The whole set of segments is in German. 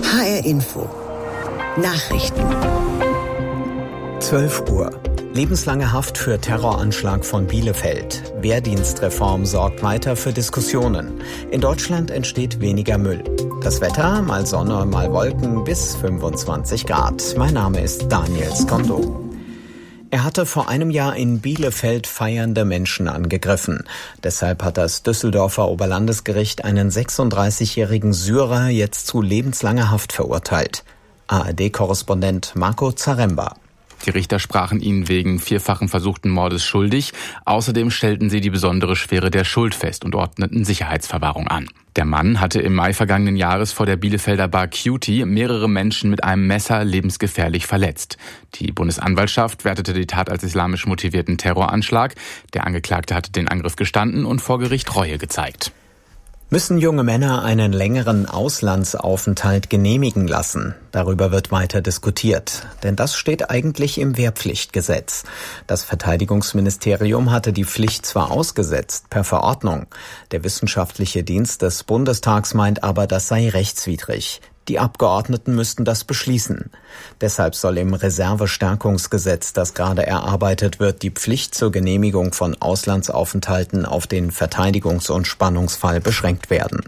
HR Info. Nachrichten. 12 Uhr. Lebenslange Haft für Terroranschlag von Bielefeld. Wehrdienstreform sorgt weiter für Diskussionen. In Deutschland entsteht weniger Müll. Das Wetter, mal Sonne, mal Wolken, bis 25 Grad. Mein Name ist Daniel Skondo. Er hatte vor einem Jahr in Bielefeld feiernde Menschen angegriffen. Deshalb hat das Düsseldorfer Oberlandesgericht einen 36-jährigen Syrer jetzt zu lebenslanger Haft verurteilt. ARD-Korrespondent Marco Zaremba. Die Richter sprachen ihn wegen vierfachen versuchten Mordes schuldig. Außerdem stellten sie die besondere Schwere der Schuld fest und ordneten Sicherheitsverwahrung an. Der Mann hatte im Mai vergangenen Jahres vor der Bielefelder Bar Cutie mehrere Menschen mit einem Messer lebensgefährlich verletzt. Die Bundesanwaltschaft wertete die Tat als islamisch motivierten Terroranschlag. Der Angeklagte hatte den Angriff gestanden und vor Gericht Reue gezeigt. Müssen junge Männer einen längeren Auslandsaufenthalt genehmigen lassen? Darüber wird weiter diskutiert, denn das steht eigentlich im Wehrpflichtgesetz. Das Verteidigungsministerium hatte die Pflicht zwar ausgesetzt, per Verordnung. Der wissenschaftliche Dienst des Bundestags meint aber, das sei rechtswidrig. Die Abgeordneten müssten das beschließen. Deshalb soll im Reservestärkungsgesetz, das gerade erarbeitet wird, die Pflicht zur Genehmigung von Auslandsaufenthalten auf den Verteidigungs- und Spannungsfall beschränkt werden.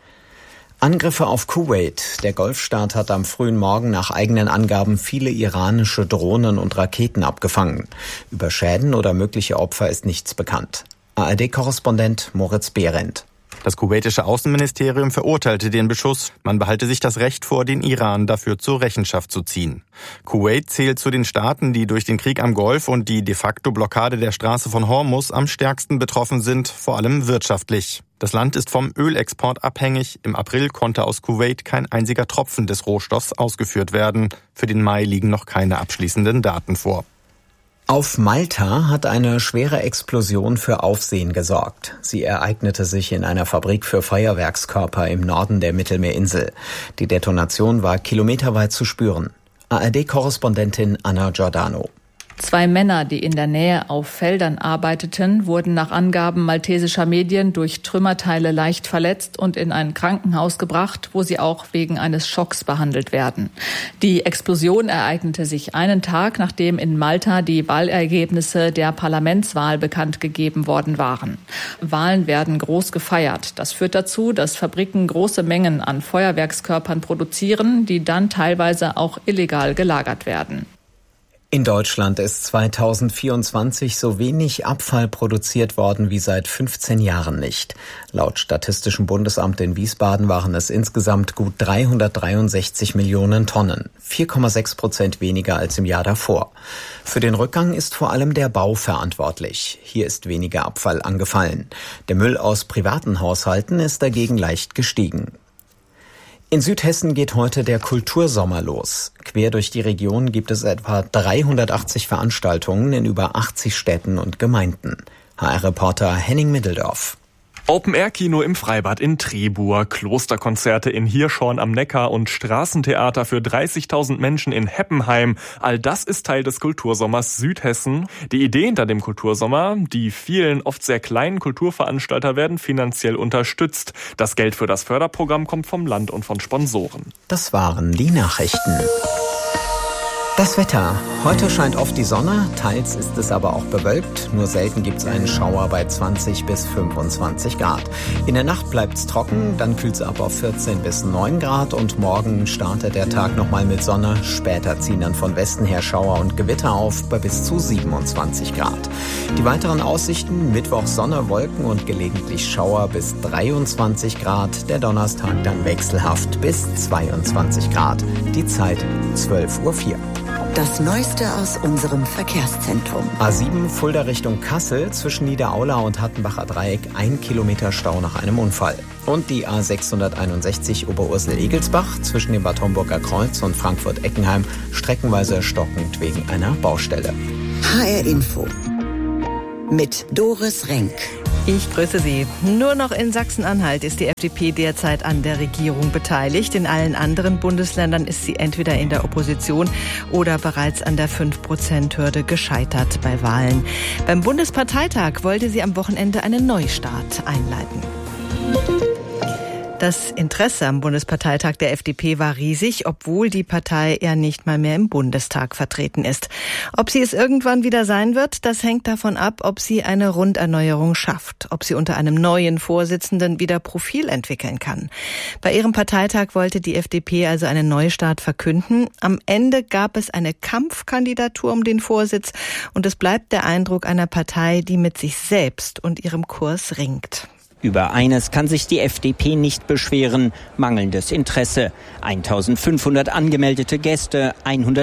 Angriffe auf Kuwait. Der Golfstaat hat am frühen Morgen nach eigenen Angaben viele iranische Drohnen und Raketen abgefangen. Über Schäden oder mögliche Opfer ist nichts bekannt. ARD-Korrespondent Moritz Behrendt. Das kuwaitische Außenministerium verurteilte den Beschuss. Man behalte sich das Recht vor, den Iran dafür zur Rechenschaft zu ziehen. Kuwait zählt zu den Staaten, die durch den Krieg am Golf und die de facto Blockade der Straße von Hormuz am stärksten betroffen sind, vor allem wirtschaftlich. Das Land ist vom Ölexport abhängig. Im April konnte aus Kuwait kein einziger Tropfen des Rohstoffs ausgeführt werden. Für den Mai liegen noch keine abschließenden Daten vor. Auf Malta hat eine schwere Explosion für Aufsehen gesorgt. Sie ereignete sich in einer Fabrik für Feuerwerkskörper im Norden der Mittelmeerinsel. Die Detonation war kilometerweit zu spüren. ARD-Korrespondentin Anna Giordano. 2 Männer, die in der Nähe auf Feldern arbeiteten, wurden nach Angaben maltesischer Medien durch Trümmerteile leicht verletzt und in ein Krankenhaus gebracht, wo sie auch wegen eines Schocks behandelt werden. Die Explosion ereignete sich einen Tag, nachdem in Malta die Wahlergebnisse der Parlamentswahl bekannt gegeben worden waren. Wahlen werden groß gefeiert. Das führt dazu, dass Fabriken große Mengen an Feuerwerkskörpern produzieren, die dann teilweise auch illegal gelagert werden. In Deutschland ist 2024 so wenig Abfall produziert worden wie seit 15 Jahren nicht. Laut Statistischem Bundesamt in Wiesbaden waren es insgesamt gut 363 Millionen Tonnen, 4,6% weniger als im Jahr davor. Für den Rückgang ist vor allem der Bau verantwortlich. Hier ist weniger Abfall angefallen. Der Müll aus privaten Haushalten ist dagegen leicht gestiegen. In Südhessen geht heute der Kultursommer los. Quer durch die Region gibt es etwa 380 Veranstaltungen in über 80 Städten und Gemeinden. HR-Reporter Henning Middeldorf. Open-Air-Kino im Freibad in Trebur, Klosterkonzerte in Hirschhorn am Neckar und Straßentheater für 30.000 Menschen in Heppenheim. All das ist Teil des Kultursommers Südhessen. Die Idee hinter dem Kultursommer: die vielen, oft sehr kleinen Kulturveranstalter werden finanziell unterstützt. Das Geld für das Förderprogramm kommt vom Land und von Sponsoren. Das waren die Nachrichten. Das Wetter. Heute scheint oft die Sonne, teils ist es aber auch bewölkt. Nur selten gibt es einen Schauer bei 20 bis 25 Grad. In der Nacht bleibt es trocken, dann kühlt es ab auf 14 bis 9 Grad und morgen startet der Tag nochmal mit Sonne. Später ziehen dann von Westen her Schauer und Gewitter auf bei bis zu 27 Grad. Die weiteren Aussichten: Mittwoch Sonne, Wolken und gelegentlich Schauer bis 23 Grad. Der Donnerstag dann wechselhaft bis 22 Grad. Die Zeit 12:04 Uhr. Das Neueste aus unserem Verkehrszentrum. A7 Fulda Richtung Kassel, zwischen Niederaula und Hattenbacher Dreieck 1 Kilometer Stau nach einem Unfall. Und die A661 Oberursel-Egelsbach zwischen dem Bad Homburger Kreuz und Frankfurt-Eckenheim streckenweise stockend wegen einer Baustelle. HR Info mit Doris Renk. Ich grüße Sie. Nur noch in Sachsen-Anhalt ist die FDP derzeit an der Regierung beteiligt. In allen anderen Bundesländern ist sie entweder in der Opposition oder bereits an der 5%-Hürde gescheitert bei Wahlen. Beim Bundesparteitag wollte sie am Wochenende einen Neustart einleiten. Das Interesse am Bundesparteitag der FDP war riesig, obwohl die Partei ja nicht mal mehr im Bundestag vertreten ist. Ob sie es irgendwann wieder sein wird, das hängt davon ab, ob sie eine Runderneuerung schafft, ob sie unter einem neuen Vorsitzenden wieder Profil entwickeln kann. Bei ihrem Parteitag wollte die FDP also einen Neustart verkünden. Am Ende gab es eine Kampfkandidatur um den Vorsitz und es bleibt der Eindruck einer Partei, die mit sich selbst und ihrem Kurs ringt. Über eines kann sich die FDP nicht beschweren: mangelndes Interesse. 1500 angemeldete Gäste,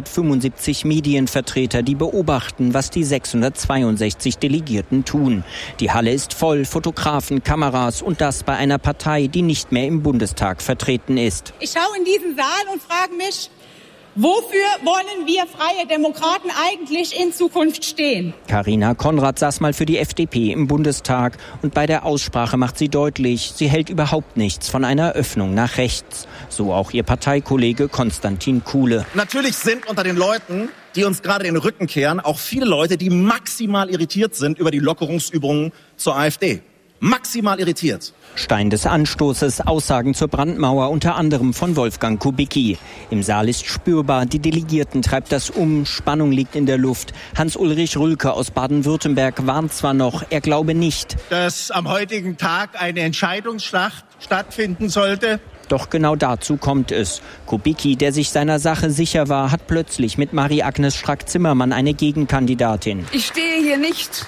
175 Medienvertreter, die beobachten, was die 662 Delegierten tun. Die Halle ist voll, Fotografen, Kameras, und das bei einer Partei, die nicht mehr im Bundestag vertreten ist. Ich schaue in diesen Saal und frage mich, wofür wollen wir Freie Demokraten eigentlich in Zukunft stehen? Carina Konrad saß mal für die FDP im Bundestag und bei der Aussprache macht sie deutlich, sie hält überhaupt nichts von einer Öffnung nach rechts. So auch ihr Parteikollege Konstantin Kuhle. Natürlich sind unter den Leuten, die uns gerade den Rücken kehren, auch viele Leute, die maximal irritiert sind über die Lockerungsübungen zur AfD. Maximal irritiert. Stein des Anstoßes, Aussagen zur Brandmauer, unter anderem von Wolfgang Kubicki. Im Saal ist spürbar, die Delegierten treibt das um, Spannung liegt in der Luft. Hans-Ulrich Rülke aus Baden-Württemberg warnt zwar noch, er glaube nicht, dass am heutigen Tag eine Entscheidungsschlacht stattfinden sollte. Doch genau dazu kommt es. Kubicki, der sich seiner Sache sicher war, hat plötzlich mit Marie-Agnes Strack-Zimmermann eine Gegenkandidatin. Ich stehe hier nicht,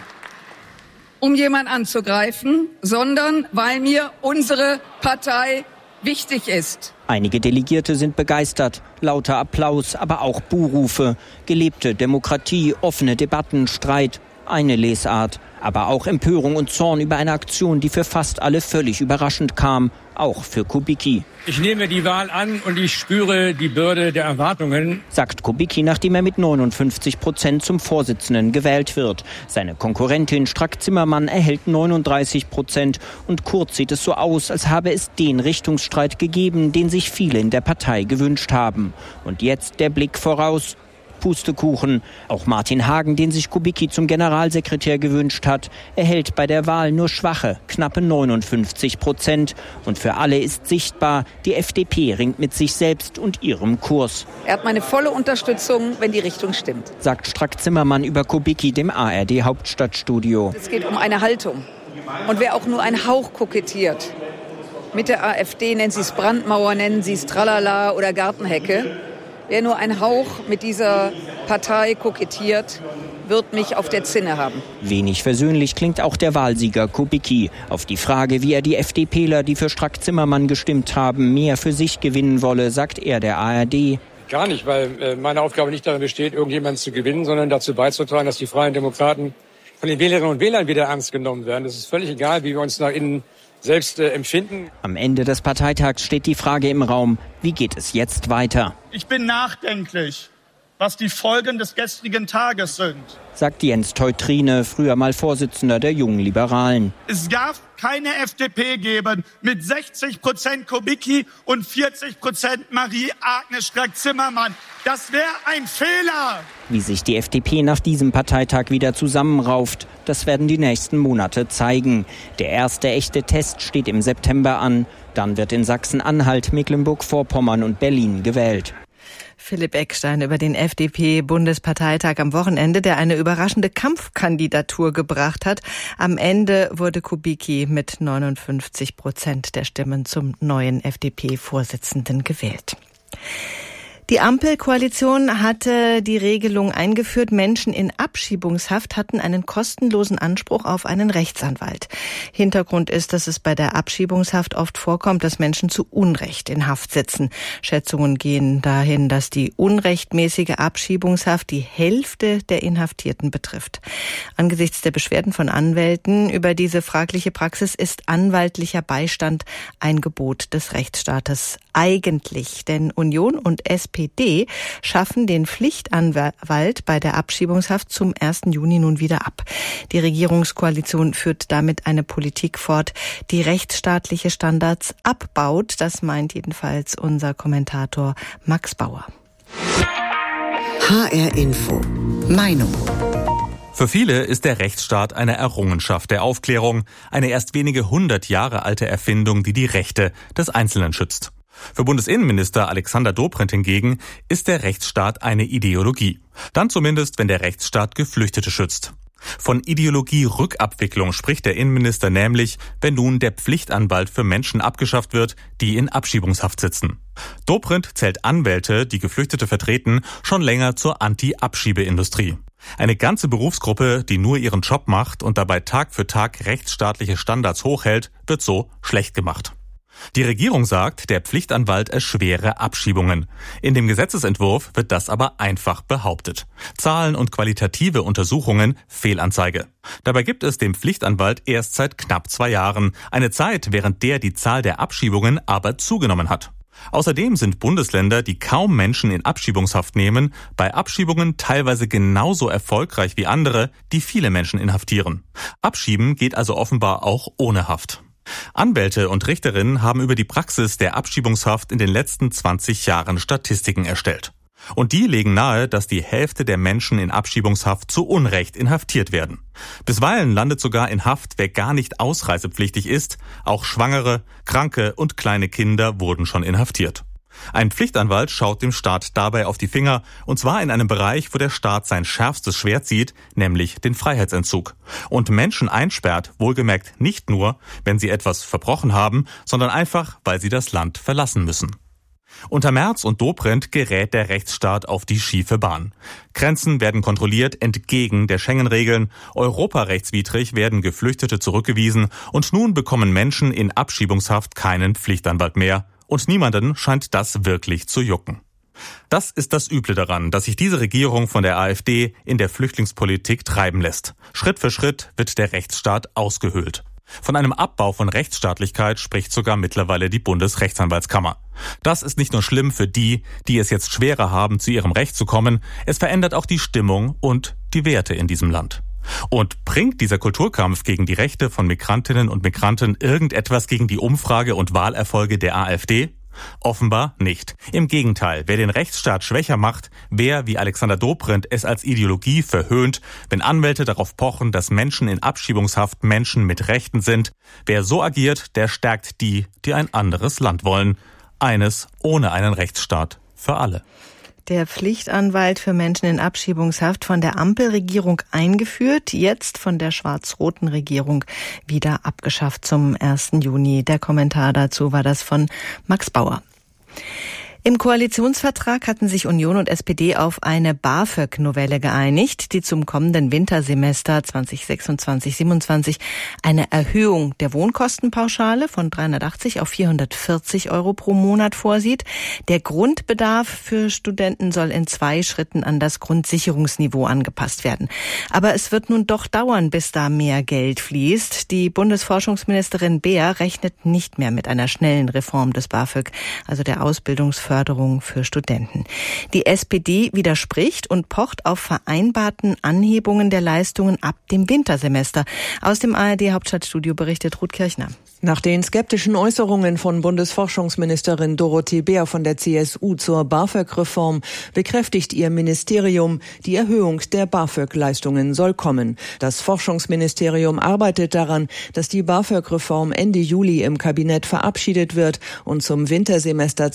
um jemanden anzugreifen, sondern weil mir unsere Partei wichtig ist. Einige Delegierte sind begeistert, lauter Applaus, aber auch Buhrufe. Gelebte Demokratie, offene Debatten, Streit, eine Lesart. Aber auch Empörung und Zorn über eine Aktion, die für fast alle völlig überraschend kam, auch für Kubicki. Ich nehme die Wahl an und ich spüre die Bürde der Erwartungen, sagt Kubicki, nachdem er mit 59% zum Vorsitzenden gewählt wird. Seine Konkurrentin Strack-Zimmermann erhält 39% und kurz sieht es so aus, als habe es den Richtungsstreit gegeben, den sich viele in der Partei gewünscht haben. Und jetzt der Blick voraus. Pustekuchen. Auch Martin Hagen, den sich Kubicki zum Generalsekretär gewünscht hat, erhält bei der Wahl nur schwache, knappe 59%. Und für alle ist sichtbar, die FDP ringt mit sich selbst und ihrem Kurs. Er hat meine volle Unterstützung, wenn die Richtung stimmt, sagt Strack-Zimmermann über Kubicki dem ARD-Hauptstadtstudio. Es geht um eine Haltung. Und wer auch nur einen Hauch kokettiert mit der AfD, nennen Sie es Brandmauer, nennen Sie es Tralala oder Gartenhecke, wer nur ein Hauch mit dieser Partei kokettiert, wird mich auf der Zinne haben. Wenig versöhnlich klingt auch der Wahlsieger Kubicki. Auf die Frage, wie er die FDPler, die für Strack-Zimmermann gestimmt haben, mehr für sich gewinnen wolle, sagt er der ARD. Gar nicht, weil meine Aufgabe nicht darin besteht, irgendjemanden zu gewinnen, sondern dazu beizutragen, dass die Freien Demokraten von den Wählerinnen und Wählern wieder ernst genommen werden. Es ist völlig egal, wie wir uns nach innen selbst empfinden. Am Ende des Parteitags steht die Frage im Raum, wie geht es jetzt weiter? Ich bin nachdenklich, was die Folgen des gestrigen Tages sind, sagt Jens Teutrine, früher mal Vorsitzender der Jungen Liberalen. Es darf keine FDP geben mit 60% Kubicki und 40% Marie-Agnes Strack-Zimmermann. Das wäre ein Fehler. Wie sich die FDP nach diesem Parteitag wieder zusammenrauft, das werden die nächsten Monate zeigen. Der erste echte Test steht im September an. Dann wird in Sachsen-Anhalt, Mecklenburg-Vorpommern und Berlin gewählt. Philipp Eckstein über den FDP-Bundesparteitag am Wochenende, der eine überraschende Kampfkandidatur gebracht hat. Am Ende wurde Kubicki mit 59% der Stimmen zum neuen FDP-Vorsitzenden gewählt. Die Ampelkoalition hatte die Regelung eingeführt, Menschen in Abschiebungshaft hatten einen kostenlosen Anspruch auf einen Rechtsanwalt. Hintergrund ist, dass es bei der Abschiebungshaft oft vorkommt, dass Menschen zu Unrecht in Haft sitzen. Schätzungen gehen dahin, dass die unrechtmäßige Abschiebungshaft die Hälfte der Inhaftierten betrifft. Angesichts der Beschwerden von Anwälten über diese fragliche Praxis ist anwaltlicher Beistand ein Gebot des Rechtsstaates. Eigentlich, denn Union und SPD schaffen den Pflichtanwalt bei der Abschiebungshaft zum 1. Juni nun wieder ab. Die Regierungskoalition führt damit eine Politik fort, die rechtsstaatliche Standards abbaut. Das meint jedenfalls unser Kommentator Max Bauer. HR Info. Meinung. Für viele ist der Rechtsstaat eine Errungenschaft der Aufklärung, eine erst wenige 100 Jahre alte Erfindung, die die Rechte des Einzelnen schützt. Für Bundesinnenminister Alexander Dobrindt hingegen ist der Rechtsstaat eine Ideologie. Dann zumindest, wenn der Rechtsstaat Geflüchtete schützt. Von Ideologie-Rückabwicklung spricht der Innenminister nämlich, wenn nun der Pflichtanwalt für Menschen abgeschafft wird, die in Abschiebungshaft sitzen. Dobrindt zählt Anwälte, die Geflüchtete vertreten, schon länger zur Anti-Abschiebeindustrie. Eine ganze Berufsgruppe, die nur ihren Job macht und dabei Tag für Tag rechtsstaatliche Standards hochhält, wird so schlecht gemacht. Die Regierung sagt, der Pflichtanwalt erschwere Abschiebungen. In dem Gesetzesentwurf wird das aber einfach behauptet. Zahlen und qualitative Untersuchungen, Fehlanzeige. Dabei gibt es den Pflichtanwalt erst seit knapp 2 Jahren. Eine Zeit, während der die Zahl der Abschiebungen aber zugenommen hat. Außerdem sind Bundesländer, die kaum Menschen in Abschiebungshaft nehmen, bei Abschiebungen teilweise genauso erfolgreich wie andere, die viele Menschen inhaftieren. Abschieben geht also offenbar auch ohne Haft. Anwälte und Richterinnen haben über die Praxis der Abschiebungshaft in den letzten 20 Jahren Statistiken erstellt. Und die legen nahe, dass die Hälfte der Menschen in Abschiebungshaft zu Unrecht inhaftiert werden. Bisweilen landet sogar in Haft, wer gar nicht ausreisepflichtig ist. Auch Schwangere, Kranke und kleine Kinder wurden schon inhaftiert. Ein Pflichtanwalt schaut dem Staat dabei auf die Finger, und zwar in einem Bereich, wo der Staat sein schärfstes Schwert zieht, nämlich den Freiheitsentzug. Und Menschen einsperrt, wohlgemerkt nicht nur, wenn sie etwas verbrochen haben, sondern einfach, weil sie das Land verlassen müssen. Unter Merz und Dobrindt gerät der Rechtsstaat auf die schiefe Bahn. Grenzen werden kontrolliert entgegen der Schengen-Regeln, europarechtswidrig werden Geflüchtete zurückgewiesen und nun bekommen Menschen in Abschiebungshaft keinen Pflichtanwalt mehr. Und niemanden scheint das wirklich zu jucken. Das ist das Üble daran, dass sich diese Regierung von der AfD in der Flüchtlingspolitik treiben lässt. Schritt für Schritt wird der Rechtsstaat ausgehöhlt. Von einem Abbau von Rechtsstaatlichkeit spricht sogar mittlerweile die Bundesrechtsanwaltskammer. Das ist nicht nur schlimm für die, die es jetzt schwerer haben, zu ihrem Recht zu kommen, es verändert auch die Stimmung und die Werte in diesem Land. Und bringt dieser Kulturkampf gegen die Rechte von Migrantinnen und Migranten irgendetwas gegen die Umfrage- und Wahlerfolge der AfD? Offenbar nicht. Im Gegenteil, wer den Rechtsstaat schwächer macht, wer, wie Alexander Dobrindt, es als Ideologie verhöhnt, wenn Anwälte darauf pochen, dass Menschen in Abschiebungshaft Menschen mit Rechten sind, wer so agiert, der stärkt die, die ein anderes Land wollen. Eines ohne einen Rechtsstaat für alle. Der Pflichtanwalt für Menschen in Abschiebungshaft von der Ampelregierung eingeführt, jetzt von der schwarz-roten Regierung wieder abgeschafft zum 1. Juni. Der Kommentar dazu war das von Max Bauer. Im Koalitionsvertrag hatten sich Union und SPD auf eine BAföG-Novelle geeinigt, die zum kommenden Wintersemester 2026/27 eine Erhöhung der Wohnkostenpauschale von 380 auf 440 € pro Monat vorsieht. Der Grundbedarf für Studenten soll in 2 Schritten an das Grundsicherungsniveau angepasst werden. Aber es wird nun doch dauern, bis da mehr Geld fließt. Die Bundesforschungsministerin Beer rechnet nicht mehr mit einer schnellen Reform des BAföG, also der Ausbildungsförderung für Studenten. Die SPD widerspricht und pocht auf vereinbarten Anhebungen der Leistungen ab dem Wintersemester. Aus dem ARD-Hauptstadtstudio berichtet Ruth Kirchner. Nach den skeptischen Äußerungen von Bundesforschungsministerin Dorothee Beer von der CSU zur BAföG-Reform bekräftigt ihr Ministerium, die Erhöhung der BAföG-Leistungen soll kommen. Das Forschungsministerium arbeitet daran, dass die BAföG-Reform Ende Juli im Kabinett verabschiedet wird und zum Wintersemester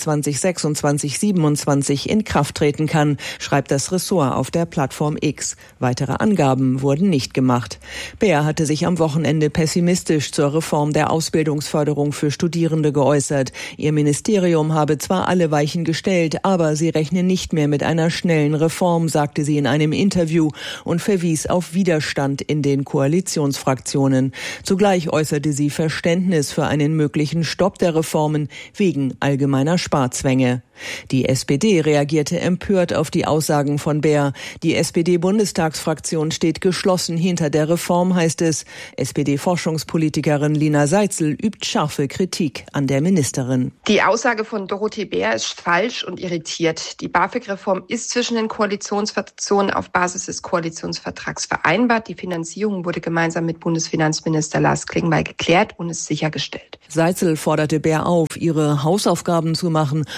2026/27 in Kraft treten kann, schreibt das Ressort auf der Plattform X. Weitere Angaben wurden nicht gemacht. Beer hatte sich am Wochenende pessimistisch zur Reform der Ausbildungsförderung für Studierende geäußert. Ihr Ministerium habe zwar alle Weichen gestellt, aber sie rechne nicht mehr mit einer schnellen Reform, sagte sie in einem Interview und verwies auf Widerstand in den Koalitionsfraktionen. Zugleich äußerte sie Verständnis für einen möglichen Stopp der Reformen wegen allgemeiner Sparzwänge. Die SPD reagierte empört auf die Aussagen von Beer. Die SPD-Bundestagsfraktion steht geschlossen hinter der Reform, heißt es. SPD-Forschungspolitikerin Lina Seitzel übt scharfe Kritik an der Ministerin. Die Aussage von Dorothee Beer ist falsch und irritiert. Die BAföG-Reform ist zwischen den Koalitionsfraktionen auf Basis des Koalitionsvertrags vereinbart. Die Finanzierung wurde gemeinsam mit Bundesfinanzminister Lars Klingbeil geklärt und ist sichergestellt. Seitzel forderte Beer auf, ihre Hausaufgaben zu machen und den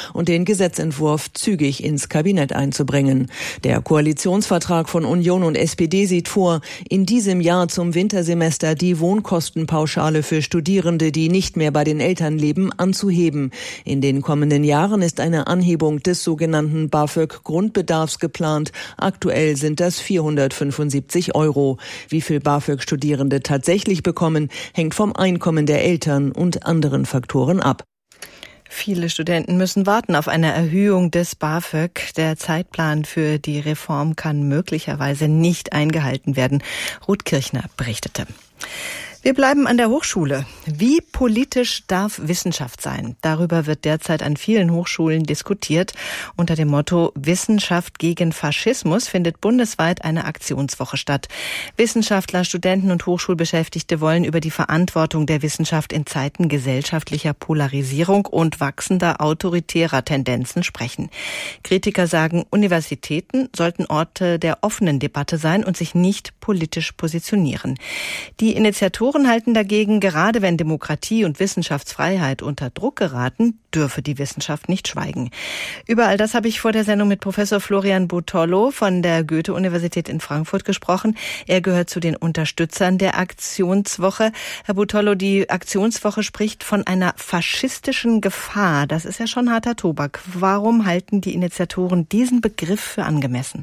Gesetzentwurf zügig ins Kabinett einzubringen. Der Koalitionsvertrag von Union und SPD sieht vor, in diesem Jahr zum Wintersemester die Wohnkostenpauschale für Studierende, die nicht mehr bei den Eltern leben, anzuheben. In den kommenden Jahren ist eine Anhebung des sogenannten BAföG-Grundbedarfs geplant. Aktuell sind das 475 €. Wie viel BAföG-Studierende tatsächlich bekommen, hängt vom Einkommen der Eltern und anderen Faktoren ab. Viele Studenten müssen warten auf eine Erhöhung des BAföG. Der Zeitplan für die Reform kann möglicherweise nicht eingehalten werden. Ruth Kirchner berichtete. Wir bleiben an der Hochschule. Wie politisch darf Wissenschaft sein? Darüber wird derzeit an vielen Hochschulen diskutiert. Unter dem Motto Wissenschaft gegen Faschismus findet bundesweit eine Aktionswoche statt. Wissenschaftler, Studenten und Hochschulbeschäftigte wollen über die Verantwortung der Wissenschaft in Zeiten gesellschaftlicher Polarisierung und wachsender autoritärer Tendenzen sprechen. Kritiker sagen, Universitäten sollten Orte der offenen Debatte sein und sich nicht politisch positionieren. Die Initiatoren halten dagegen, gerade wenn Demokratie und Wissenschaftsfreiheit unter Druck geraten, dürfe die Wissenschaft nicht schweigen. Über all das habe ich vor der Sendung mit Professor Florian Butollo von der Goethe-Universität in Frankfurt gesprochen. Er gehört zu den Unterstützern der Aktionswoche. Herr Butollo, die Aktionswoche spricht von einer faschistischen Gefahr. Das ist ja schon harter Tobak. Warum halten die Initiatoren diesen Begriff für angemessen?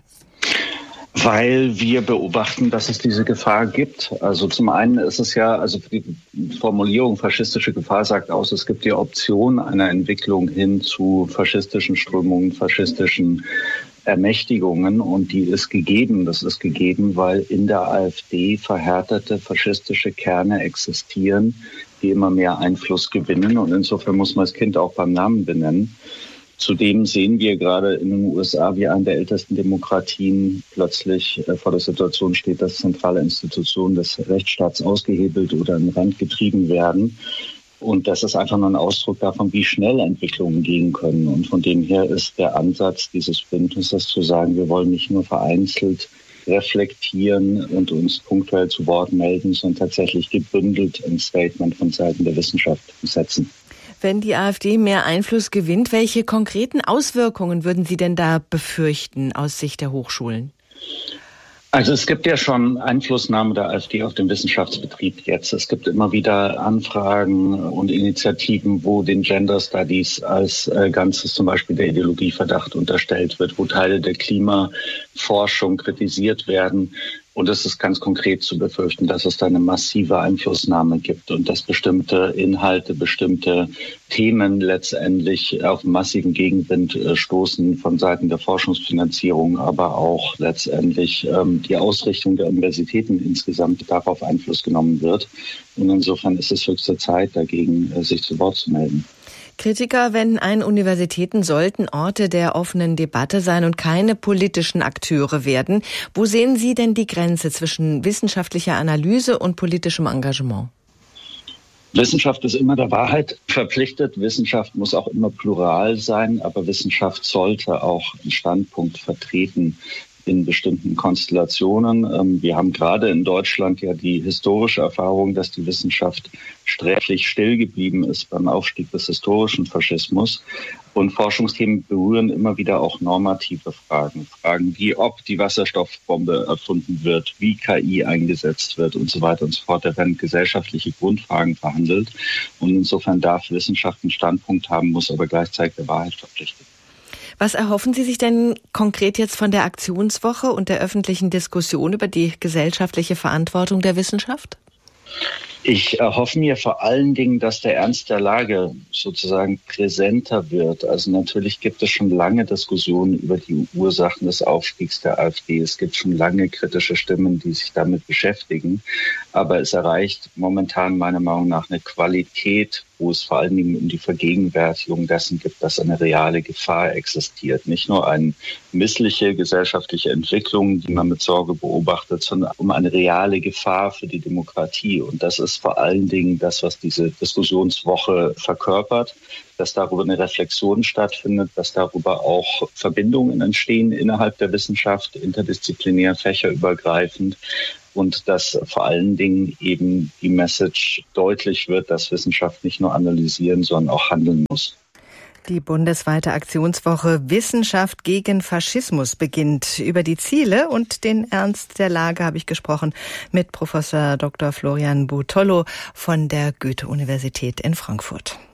Weil wir beobachten, dass es diese Gefahr gibt. Also zum einen ist es ja, also die Formulierung faschistische Gefahr sagt aus, es gibt die Option einer Entwicklung hin zu faschistischen Strömungen, faschistischen Ermächtigungen, und die ist gegeben. Das ist gegeben, weil in der AfD verhärtete faschistische Kerne existieren, die immer mehr Einfluss gewinnen, und insofern muss man das Kind auch beim Namen benennen. Zudem sehen wir gerade in den USA, wie eine der ältesten Demokratien plötzlich vor der Situation steht, dass zentrale Institutionen des Rechtsstaats ausgehebelt oder in den Rand getrieben werden. Und das ist einfach nur ein Ausdruck davon, wie schnell Entwicklungen gehen können. Und von dem her ist der Ansatz dieses Bündnisses zu sagen, wir wollen nicht nur vereinzelt reflektieren und uns punktuell zu Wort melden, sondern tatsächlich gebündelt ein Statement von Seiten der Wissenschaft setzen. Wenn die AfD mehr Einfluss gewinnt, welche konkreten Auswirkungen würden Sie denn da befürchten aus Sicht der Hochschulen? Also es gibt ja schon Einflussnahme der AfD auf den Wissenschaftsbetrieb jetzt. Es gibt immer wieder Anfragen und Initiativen, wo den Gender Studies als Ganzes zum Beispiel der Ideologieverdacht unterstellt wird, wo Teile der Klimaforschung kritisiert werden. Und es ist ganz konkret zu befürchten, dass es da eine massive Einflussnahme gibt und dass bestimmte Inhalte, bestimmte Themen letztendlich auf massiven Gegenwind stoßen von Seiten der Forschungsfinanzierung, aber auch letztendlich die Ausrichtung der Universitäten insgesamt darauf Einfluss genommen wird. Und insofern ist es höchste Zeit, dagegen sich zu Wort zu melden. Kritiker wenden ein, Universitäten sollten Orte der offenen Debatte sein und keine politischen Akteure werden. Wo sehen Sie denn die Grenze zwischen wissenschaftlicher Analyse und politischem Engagement? Wissenschaft ist immer der Wahrheit verpflichtet. Wissenschaft muss auch immer plural sein, aber Wissenschaft sollte auch einen Standpunkt vertreten in bestimmten Konstellationen. Wir haben gerade in Deutschland ja die historische Erfahrung, dass die Wissenschaft sträflich still geblieben ist beim Aufstieg des historischen Faschismus. Und Forschungsthemen berühren immer wieder auch normative Fragen. Fragen wie, ob die Wasserstoffbombe erfunden wird, wie KI eingesetzt wird und so weiter und so fort. Da werden gesellschaftliche Grundfragen verhandelt. Und insofern darf Wissenschaft einen Standpunkt haben, muss aber gleichzeitig der Wahrheit verpflichtet. Was erhoffen Sie sich denn konkret jetzt von der Aktionswoche und der öffentlichen Diskussion über die gesellschaftliche Verantwortung der Wissenschaft? Ich erhoffe mir vor allen Dingen, dass der Ernst der Lage sozusagen präsenter wird. Also natürlich gibt es schon lange Diskussionen über die Ursachen des Aufstiegs der AfD. Es gibt schon lange kritische Stimmen, die sich damit beschäftigen. Aber es erreicht momentan meiner Meinung nach eine Qualität, wo es vor allen Dingen um die Vergegenwärtigung dessen gibt, dass eine reale Gefahr existiert. Nicht nur eine missliche gesellschaftliche Entwicklung, die man mit Sorge beobachtet, sondern um eine reale Gefahr für die Demokratie. Und das ist vor allen Dingen das, was diese Diskussionswoche verkörpert, dass darüber eine Reflexion stattfindet, dass darüber auch Verbindungen entstehen innerhalb der Wissenschaft, interdisziplinär, fächerübergreifend. Und dass vor allen Dingen eben die Message deutlich wird, dass Wissenschaft nicht nur analysieren, sondern auch handeln muss. Die bundesweite Aktionswoche Wissenschaft gegen Faschismus beginnt. Über die Ziele und den Ernst der Lage habe ich gesprochen mit Professor Dr. Florian Butollo von der Goethe-Universität in Frankfurt.